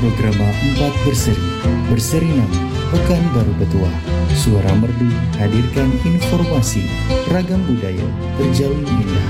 Programa 4 berseri nama Pekan Baru Petua. Suara Merdu hadirkan informasi, ragam budaya terjalin indah.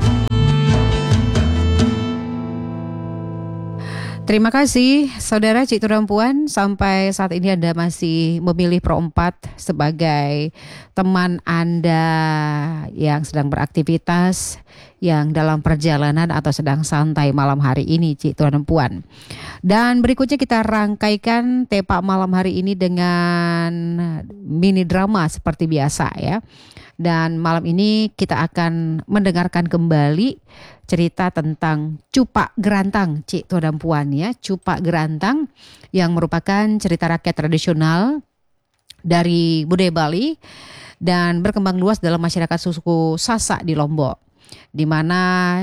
Terima kasih Saudara Cik Turampuan, sampai saat ini Anda masih memilih Pro 4 sebagai teman Anda yang sedang beraktivitas, yang dalam perjalanan atau sedang santai malam hari ini Cik Turampuan. Dan berikutnya kita rangkaikan tepak malam hari ini dengan mini drama seperti biasa ya. Dan malam ini kita akan mendengarkan kembali cerita tentang Cupak Gerantang Cik Turampuan ya. Cupak Gerantang yang merupakan cerita rakyat tradisional dari budaya Bali dan berkembang luas dalam masyarakat suku Sasak di Lombok, di mana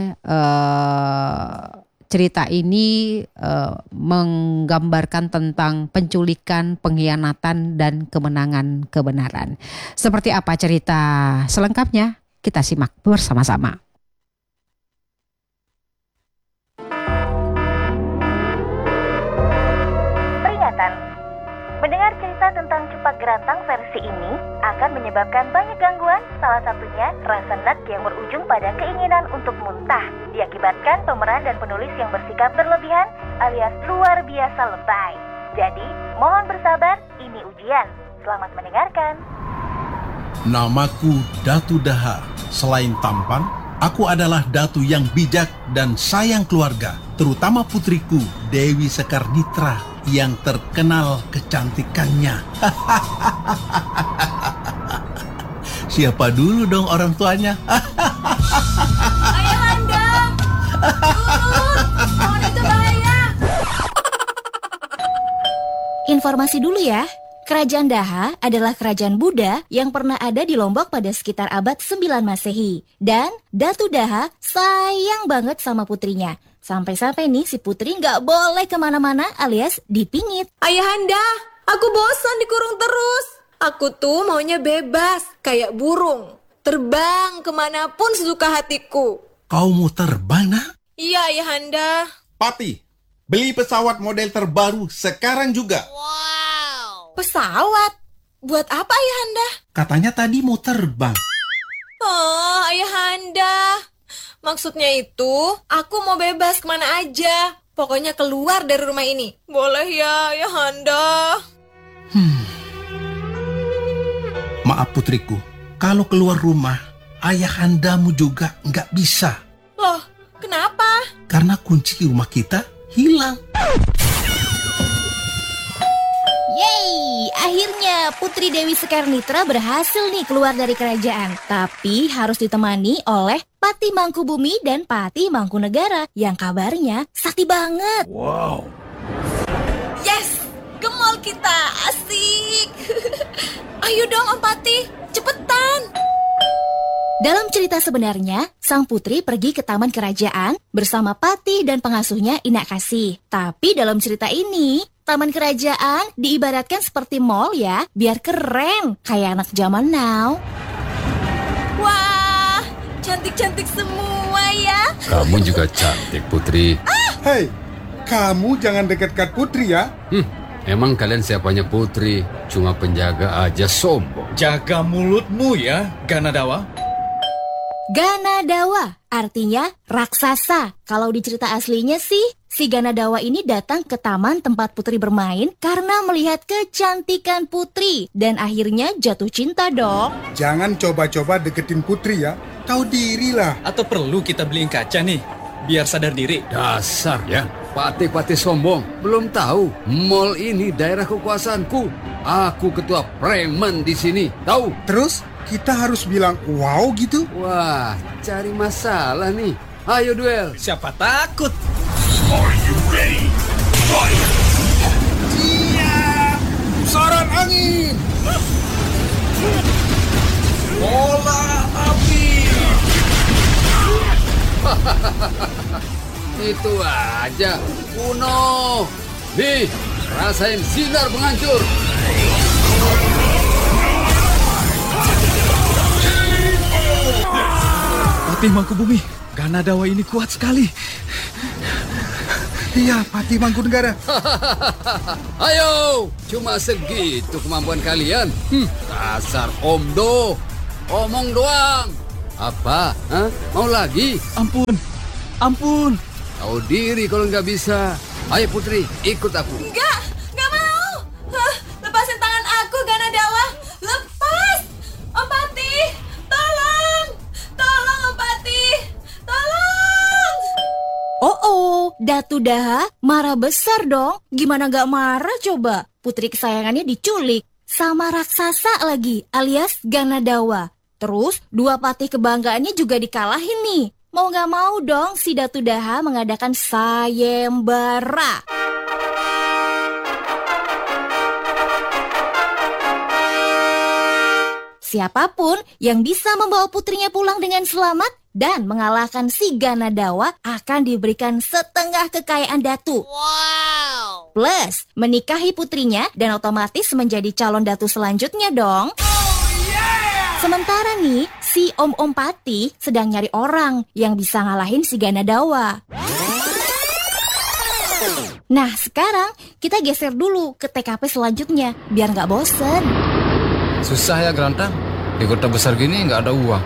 cerita ini menggambarkan tentang penculikan, pengkhianatan, dan kemenangan kebenaran. Seperti apa cerita selengkapnya? Kita simak bersama-sama. Peringatan. Mendengar cerita tentang Cupak Gerantang versi ini akan menyebabkan banyak gangguan, salah satunya rasa nek yang berujung pada keinginan untuk muntah, diakibatkan pemeran dan penulis yang bersikap berlebihan alias luar biasa lebay. Jadi, mohon bersabar, ini ujian. Selamat mendengarkan. Namaku Datu Daha. Selain tampan, aku adalah datu yang bijak dan sayang keluarga, terutama putriku Dewi Sekarnitra yang terkenal kecantikannya. Siapa dulu dong orang tuanya? Ayahanda, turun, pohon itu bahaya. Informasi dulu ya. Kerajaan Daha adalah kerajaan Buddha yang pernah ada di Lombok pada sekitar abad 9 Masehi. Dan Datu Daha sayang banget sama putrinya. Sampai-sampai nih si putri nggak boleh kemana-mana alias dipingit. Ayahanda, aku bosan dikurung terus. Aku tuh maunya bebas, kayak burung. Terbang kemanapun sesuka hatiku. Kau mau terbang, nak? Iya, Ayahanda. Pati, beli pesawat model terbaru sekarang juga. Pesawat? Buat apa, Ayahanda? Katanya tadi mau terbang. Oh, Ayahanda. Maksudnya itu, aku mau bebas kemana aja. Pokoknya keluar dari rumah ini. Boleh ya, Ayahanda? Maaf putriku, kalau keluar rumah, ayahandamu juga nggak bisa. Loh, kenapa? Karena kunci rumah kita hilang. Yeay, akhirnya Putri Dewi Sekarnitra berhasil nih keluar dari kerajaan. Tapi harus ditemani oleh Pati Mangkubumi dan Pati Mangkunegara yang kabarnya sakti banget. Wow. Yes, ke mall kita, asik. Ayo dong Om Pati, cepetan. Dalam cerita sebenarnya, sang putri pergi ke taman kerajaan bersama Pati dan pengasuhnya Inak Kasih. Tapi dalam cerita ini, taman kerajaan diibaratkan seperti mall ya, biar keren, kayak anak zaman now. Wah, cantik-cantik semua ya. Kamu juga cantik, Putri. Hei, kamu jangan dekat-dekat Putri ya. Emang kalian siapanya Putri? Cuma penjaga aja sombong. Jaga mulutmu ya, Ganadawa. Ganadawa artinya raksasa. Kalau di cerita aslinya sih, si Ganadawa ini datang ke taman tempat putri bermain karena melihat kecantikan putri dan akhirnya jatuh cinta dong. Jangan coba-coba deketin Putri ya. Tahu dirilah. Atau perlu kita beliin kaca nih, biar sadar diri. Dasar ya, pati-pati sombong. Belum tahu, mall ini daerah kekuasaanku. Aku ketua preman di sini, tahu? Terus kita harus bilang wow gitu? Wah, cari masalah nih. Ayo duel. Siapa takut? Are you ready? Fight! Iya! Pusaran angin! Bola api! Itu aja, kuno. Nih, rasain sinar penghancur. Pati Mangkubumi, Ganadawa ini kuat sekali. Iya, Pati Mangkunegara. Ayo, cuma segitu kemampuan kalian. Dasar omdo, omong doang. Apa? Hah? Mau lagi? Ampun. Tahu diri kalau nggak bisa. Ayo Putri, ikut aku. Enggak mau. Lepasin tangan aku, Ganadawa. Lepas. Om Pati, tolong. Tolong Om Pati. Tolong. Oh, Datu Daha marah besar dong. Gimana gak marah coba? Putri kesayangannya diculik. Sama raksasa lagi, alias Ganadawa. Terus, dua patih kebanggaannya juga dikalahin nih. Mau gak mau dong si Datu Daha mengadakan sayembara. Siapapun yang bisa membawa putrinya pulang dengan selamat dan mengalahkan si Ganadawa akan diberikan setengah kekayaan Datu. Wow! Plus, menikahi putrinya dan otomatis menjadi calon Datu selanjutnya dong. Sementara nih, si Om Pati sedang nyari orang yang bisa ngalahin si Ganadawa. Nah, sekarang kita geser dulu ke TKP selanjutnya, biar nggak bosen. Susah ya Gerantang, di kota besar gini nggak ada uang.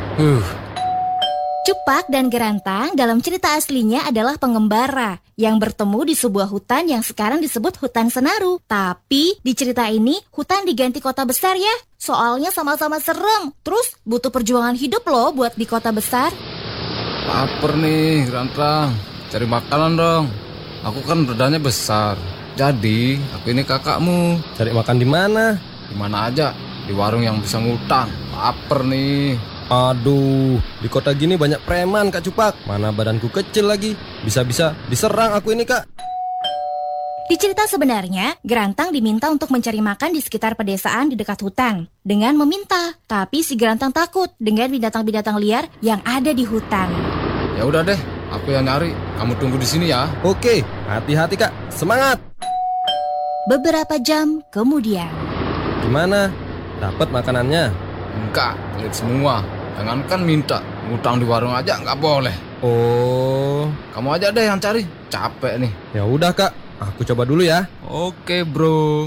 Cupak dan Gerantang dalam cerita aslinya adalah pengembara yang bertemu di sebuah hutan yang sekarang disebut hutan Senaru. Tapi di cerita ini hutan diganti kota besar ya. Soalnya sama-sama serem. Terus butuh perjuangan hidup loh buat di kota besar. Laper nih Gerantang, cari makanan dong. Aku kan badannya besar. Jadi aku ini kakakmu. Cari makan di mana? Di mana aja, di warung yang bisa ngutang. Laper nih. Aduh, di kota gini banyak preman Kak Cupak. Mana badanku kecil lagi. Bisa-bisa diserang aku ini Kak. Di cerita sebenarnya, Gerantang diminta untuk mencari makan di sekitar pedesaan di dekat hutan. Dengan meminta, tapi si Gerantang takut dengan binatang-binatang liar yang ada di hutan. Ya udah deh, aku yang nyari. Kamu tunggu di sini ya. Oke, hati-hati Kak. Semangat. Beberapa jam kemudian. Gimana? Dapat makanannya? Enggak, lihat semua. Jangankan minta, ngutang di warung aja nggak boleh. Oh, kamu aja deh yang cari. Capek nih. Ya udah Kak, aku coba dulu ya. Oke bro.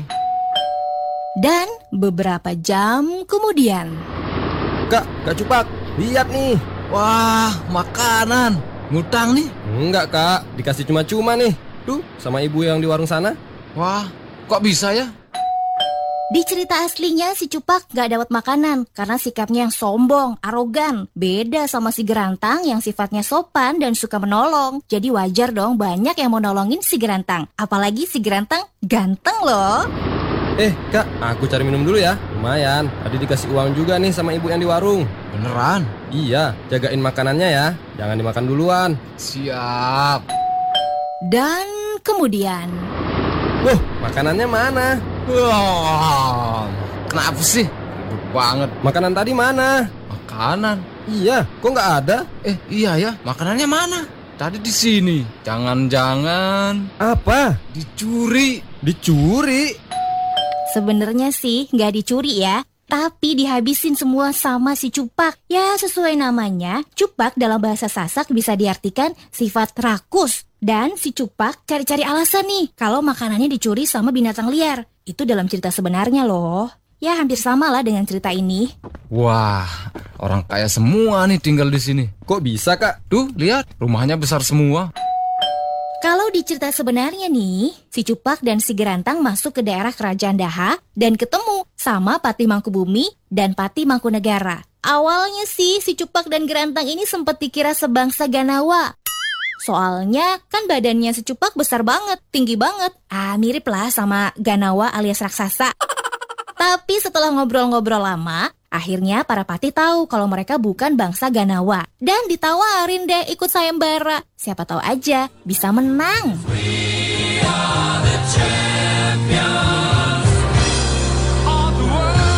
Dan beberapa jam kemudian. Kak Cupak, lihat nih. Wah, makanan. Ngutang nih? Enggak Kak, dikasih cuma-cuma nih. Tuh, sama ibu yang di warung sana. Wah, kok bisa ya? Di cerita aslinya si Cupak gak dapat makanan karena sikapnya yang sombong, arogan. Beda sama si Gerantang yang sifatnya sopan dan suka menolong. Jadi wajar dong banyak yang mau nolongin si Gerantang. Apalagi si Gerantang ganteng loh. Kak, aku cari minum dulu ya. Lumayan, tadi dikasih uang juga nih sama ibu yang di warung. Beneran? Iya, jagain makanannya ya. Jangan dimakan duluan. Siap. Dan kemudian. Loh, makanannya mana? Wah, kenapa sih? Ribut banget. Makanan tadi mana? Makanan? Iya, kok nggak ada? Iya ya, makanannya mana? Tadi di sini. Jangan-jangan apa? Dicuri. Dicuri? Sebenarnya sih nggak dicuri ya, tapi dihabisin semua sama si Cupak. Ya sesuai namanya, Cupak dalam bahasa Sasak bisa diartikan sifat rakus. Dan si Cupak cari-cari alasan nih kalau makanannya dicuri sama binatang liar. Itu dalam cerita sebenarnya loh. Ya hampir sama lah dengan cerita ini. Wah, orang kaya semua nih tinggal di sini. Kok bisa Kak? Tuh lihat, rumahnya besar semua. Kalau di cerita sebenarnya nih, si Cupak dan si Gerantang masuk ke daerah Kerajaan Daha dan ketemu sama Pati Mangkubumi dan Pati Mangkunegara. Awalnya sih si Cupak dan Gerantang ini sempat dikira sebangsa Ganawa. Soalnya kan badannya si Cupak besar banget, tinggi banget. Mirip lah sama Ganawa alias raksasa. Tapi setelah ngobrol-ngobrol lama, akhirnya para pati tahu kalau mereka bukan bangsa Ganawa. Dan ditawarin deh ikut sayembara. Siapa tahu aja bisa menang. We are the champions of the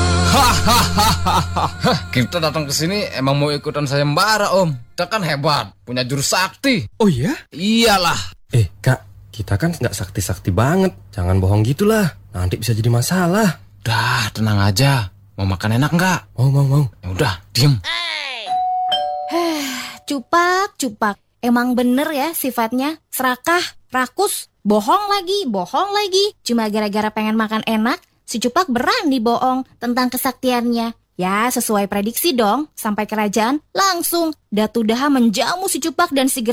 world. Kita datang ke sini emang mau ikutan sayembara Om. Kita kan hebat, punya jurus sakti. Oh iya? Iyalah. Kak, kita kan nggak sakti-sakti banget. Jangan bohong gitulah, nanti bisa jadi masalah. Udah, tenang aja. Mau makan enak nggak? Mau. Ya udah, diem. Cupak. Emang bener ya sifatnya serakah. rakus, bohong lagi. Cuma gara-gara pengen makan enak, si Cupak berani bohong tentang kesaktiannya. Ya, sesuai prediksi dong, sampai kerajaan langsung Datu Daha menjamu si Cupak dan si